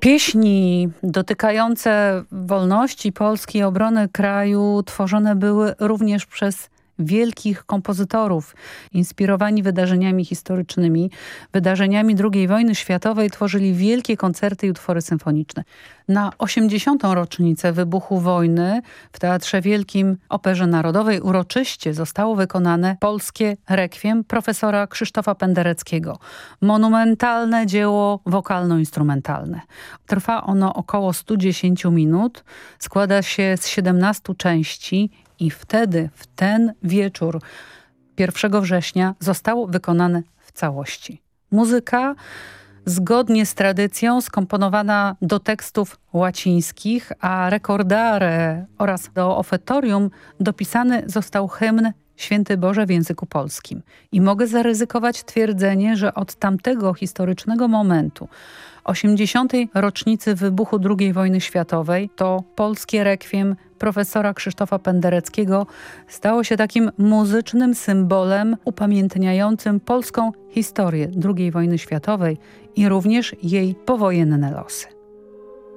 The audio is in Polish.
Pieśni dotykające wolności Polski i obrony kraju tworzone były również przez wielkich kompozytorów. Inspirowani wydarzeniami historycznymi, wydarzeniami II wojny światowej tworzyli wielkie koncerty i utwory symfoniczne. Na 80. rocznicę wybuchu wojny w Teatrze Wielkim Operze Narodowej uroczyście zostało wykonane polskie rekwiem profesora Krzysztofa Pendereckiego. Monumentalne dzieło wokalno-instrumentalne. Trwa ono około 110 minut, składa się z 17 części i wtedy, w ten wieczór 1 września zostało wykonane w całości. Muzyka zgodnie z tradycją skomponowana do tekstów łacińskich, a recordare oraz do ofetorium dopisany został hymn Święty Boże w języku polskim. I mogę zaryzykować twierdzenie, że od tamtego historycznego momentu, 80. rocznicy wybuchu II wojny światowej, to polskie rekwiem profesora Krzysztofa Pendereckiego stało się takim muzycznym symbolem upamiętniającym polską historię II wojny światowej i również jej powojenne losy.